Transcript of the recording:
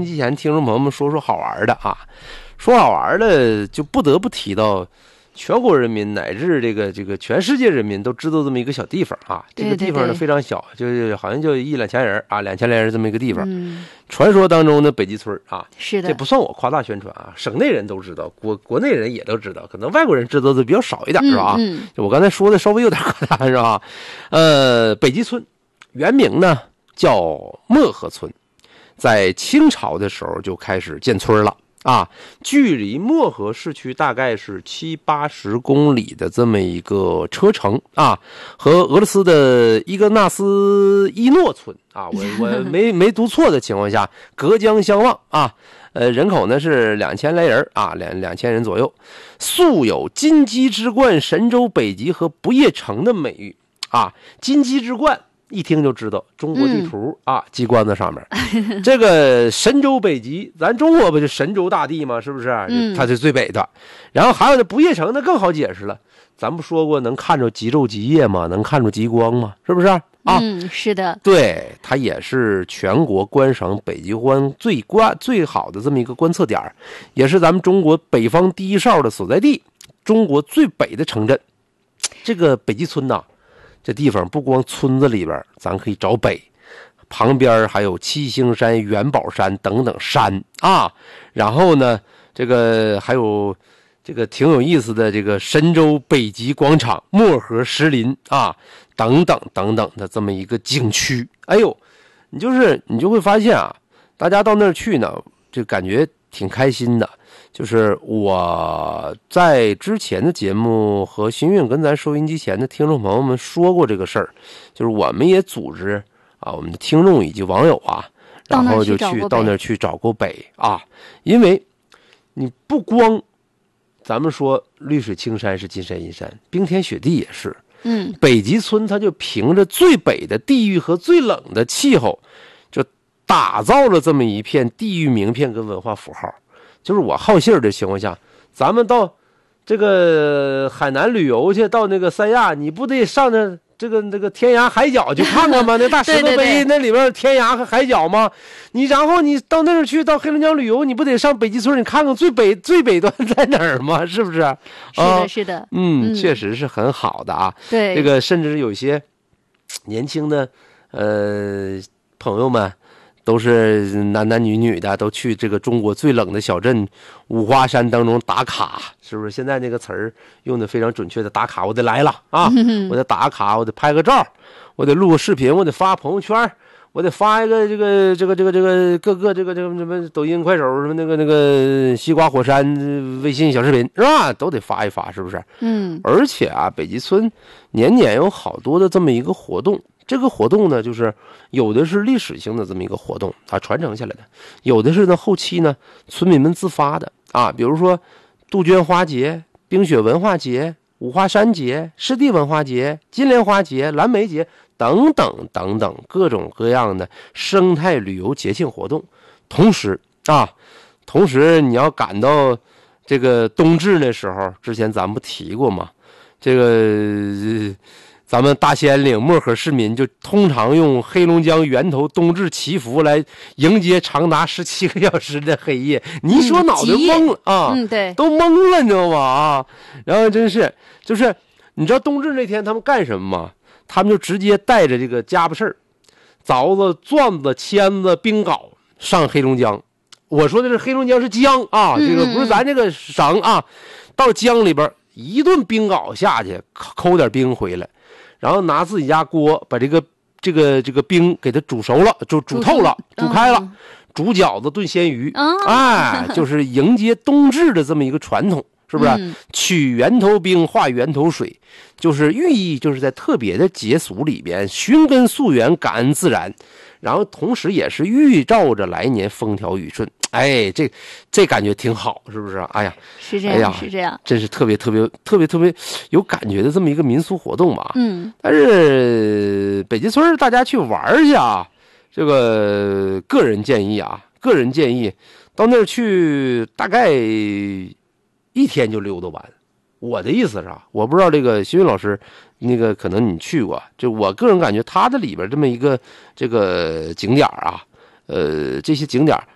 音机前听众朋友们说说好玩的啊。说好玩的，就不得不提到全国人民乃至这个全世界人民都知道这么一个小地方啊。这个地方呢非常小，就是好像就1-2千人啊，2000来人这么一个地方。传说当中的北极村啊， 是的， 这不算我夸大宣传啊，省内人都知道，国内人也都知道，可能外国人知道的比较少一点，是吧？就我刚才说的稍微有点夸大，是吧？北极村原名呢叫漠河村，在清朝的时候就开始建村了。啊，距离漠河市区大概是70-80公里的这么一个车程啊，和俄罗斯的伊格纳斯伊诺村啊，我没读错的情况下，隔江相望啊。人口呢是2000来人啊，2000人左右，素有金鸡之冠、神州北极和不夜城的美誉啊。金鸡之冠一听就知道中国地图啊，鸡冠子上面这个神州北极，咱中国不就神州大地吗？是不是？它是最北的。然后还有这不夜城，那更好解释了。咱不说过能看着极昼极夜吗？能看着极光吗？是不是啊？ 是的。 对，它也是全国观赏北极光最好的这么一个观测点，也是咱们中国北方第一哨的所在地，中国最北的城镇。这个北极村呐，这地方不光村子里边咱可以找北，旁边还有七星山、元宝山等等山啊。然后呢，这个还有这个挺有意思的这个神州北极广场、漠河石林啊，等等等等的这么一个景区。哎呦，你就会发现啊，大家到那儿去呢，就感觉挺开心的。就是我在之前的节目和新运跟咱收音机前的听众朋友们说过这个事儿，就是我们也组织啊，我们的听众以及网友啊，然后就到那儿去找过北啊。因为你不光咱们说绿水青山是金山银山，冰天雪地也是。北极村它就凭着最北的地域和最冷的气候，就打造了这么一片地域名片跟文化符号。就是我好信儿的情况下，咱们到这个海南旅游去，到那个三亚，你不得上这个天涯海角去看看吗？那大石头碑对那里边天涯和海角吗？然后你到那儿去，到黑龙江旅游，你不得上北极村，你看看最北端在哪儿吗？是不是？ 是的，是的。 确实是很好的啊。 对， 这个甚至有些年轻的朋友们。都是男女的，都去这个中国最冷的小镇五华山当中打卡，是不是？现在那个词儿用的非常准确的，打卡我得来了啊！我得打个卡，我得拍个照，我得录个视频，我得发朋友圈，我得发一个这个各个这个什么抖音、快手什么那个西瓜火山微信小视频是吧？都得发一发，是不是？而且啊，北极村年年有好多的这么一个活动。这个活动呢，就是有的是历史性的这么一个活动啊，传承下来的；有的是呢后期呢村民们自发的啊，比如说杜鹃花节、冰雪文化节、五华山节、湿地文化节、金莲花节、蓝莓节等等等等各种各样的生态旅游节庆活动。同时你要赶到这个冬至那时候，之前咱们不提过吗？这个咱们大兴岭漠河市民就通常用黑龙江源头冬至祈福来迎接长达17个小时的黑夜。你一说脑袋懵了啊， 对， 都懵了，你知道吗？啊，然后就是你知道冬至那天他们干什么吗？他们就直接带着这个家伙事儿、凿子、钻子、签子、冰镐上黑龙江。我说的是黑龙江是江啊，这个不是咱这个省啊，到江里边一顿冰镐下去，抠点冰回来。然后拿自己家锅把这个冰给它煮熟了，煮透了，煮开了，煮饺子炖鲜鱼，就是迎接冬至的这么一个传统，是不是？取源头冰化源头水，就是寓意就是在特别的节俗里边寻根溯源，感恩自然，然后同时也是预兆着来年风调雨顺。哎，这感觉挺好，是不是？哎呀， 是这样，是这样， 真是特别有感觉的这么一个民俗活动吧。但是北极村大家去玩去啊，这个个人建议到那儿去大概1天就溜达完。我的意思是啊，我不知道这个新运老师那个可能你去过，就我个人感觉它的里边这么一个这个景点啊，这些景点